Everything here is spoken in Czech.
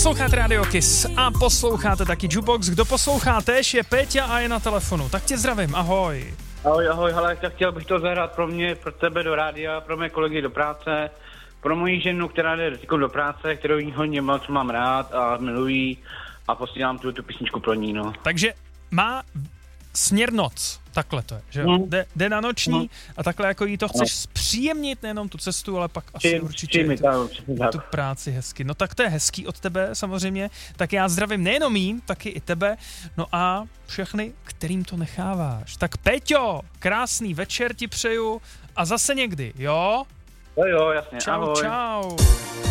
Posloucháte Radio Kiss a posloucháte taky Jukebox. Kdo poslouchá též je Péťa a je na telefonu. Tak tě zdravím, ahoj. Ahoj, hele, chtěl bych to zahrát pro mě, pro tebe do rádia, pro mé kolegy do práce, pro moji ženu, která jde do práce, kterou jí hodně moc mám rád a miluji a posílám tu písničku pro ní, no. Takže má směr noc, takhle to je, že jo? Jde na noční a takhle jako jí to chceš zpříjemnit, nejenom tu cestu, ale pak asi určitě tu práci hezky. No tak to je hezký od tebe samozřejmě, tak já zdravím nejenom jí, taky i tebe, no a všechny, kterým to necháváš. Tak Péťo, krásný večer ti přeju a zase někdy, jo? Jo, jasně, čau, ahoj. Čau.